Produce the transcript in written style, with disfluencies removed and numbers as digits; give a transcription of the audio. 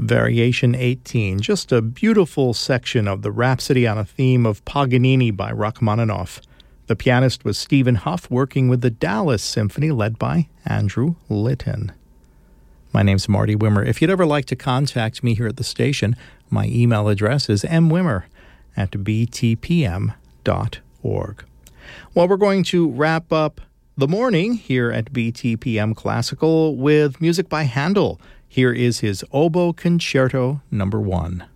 Variation 18, just a beautiful section of the Rhapsody on a Theme of Paganini by Rachmaninoff. The pianist was Stephen Huff, working with the Dallas Symphony led by Andrew Litton. My name's Marty Wimmer. If you'd ever like to contact me here at the station, my email address is mwimmer@btpm.org. Well, we're going to wrap up the morning here at BTPM Classical with music by Handel. Here is his Oboe Concerto No. 1.